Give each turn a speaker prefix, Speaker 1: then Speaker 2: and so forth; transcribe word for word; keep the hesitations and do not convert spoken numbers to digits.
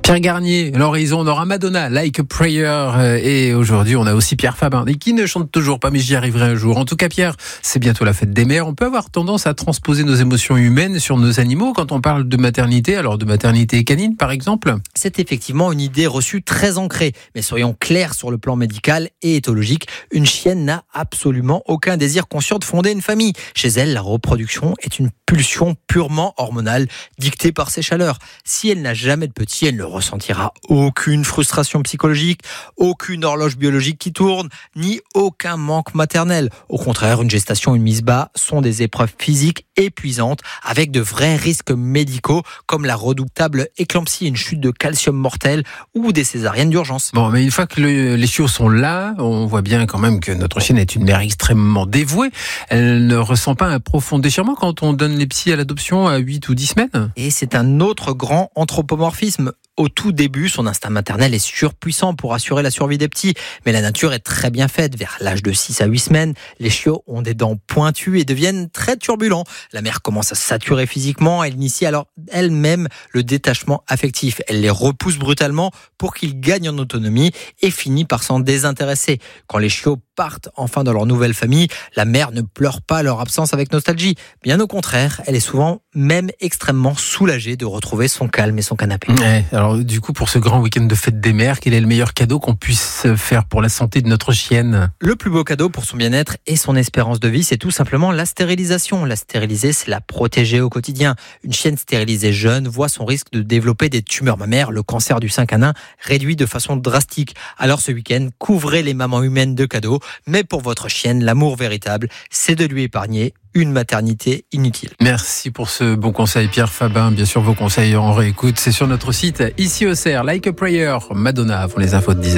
Speaker 1: Pierre Garnier, l'horizon, on aura Madonna, Like a Prayer, et aujourd'hui on a aussi Pierre Fabbin, qui ne chante toujours pas, mais j'y arriverai un jour. En tout cas Pierre, c'est bientôt la fête des mères, on peut avoir tendance à transposer nos émotions humaines sur nos animaux quand on parle de maternité, alors de maternité canine par exemple.
Speaker 2: C'est effectivement une idée reçue très ancrée, mais soyons clairs sur le plan médical et éthologique, une chienne n'a absolument aucun désir conscient de fonder une famille. Chez elle, la reproduction est une pulsion purement hormonale, dictée par ses chaleurs. Si elle n'a jamais de petit, elle ne ressentira aucune frustration psychologique, aucune horloge biologique qui tourne, ni aucun manque maternel. Au contraire, une gestation et une mise bas sont des épreuves physiques épuisantes avec de vrais risques médicaux comme la redoutable éclampsie, une chute de calcium mortelle ou des césariennes d'urgence.
Speaker 1: Bon, mais une fois que le, les chiots sont là, on voit bien quand même que notre chienne est une mère extrêmement dévouée. Elle ne ressent pas un profond déchirement quand on donne les petits à l'adoption à huit ou dix semaines.
Speaker 2: Et c'est un autre grand anthropomorphisme. Au tout début, son instinct maternel est surpuissant pour assurer la survie des petits. Mais la nature est très bien faite. Vers l'âge de six à huit semaines, les chiots ont des dents pointues et deviennent très turbulents. La mère commence à saturer physiquement. Elle initie alors elle-même le détachement affectif. Elle les repousse brutalement pour qu'ils gagnent en autonomie et finit par s'en désintéresser. Quand les chiots partent enfin dans leur nouvelle famille, la mère ne pleure pas leur absence avec nostalgie. Bien au contraire, elle est souvent même extrêmement soulagée de retrouver son calme et son canapé.
Speaker 1: Ouais, alors du coup, pour ce grand week-end de fête des mères, quel est le meilleur cadeau qu'on puisse faire pour la santé de notre chienne ?
Speaker 2: Le plus beau cadeau pour son bien-être et son espérance de vie, c'est tout simplement la stérilisation. La stériliser, c'est la protéger au quotidien. Une chienne stérilisée jeune voit son risque de développer des tumeurs mammaires, le cancer du sein canin, réduit de façon drastique. Alors ce week-end, couvrez les mamans humaines de cadeaux. Mais pour votre chienne, l'amour véritable, c'est de lui épargner une maternité inutile.
Speaker 1: Merci pour ce bon conseil, Pierre Fabbin. Bien sûr, vos conseils en réécoute, c'est sur notre site, ici au C E R, Like a Prayer, Madonna, avant les infos de dix heures.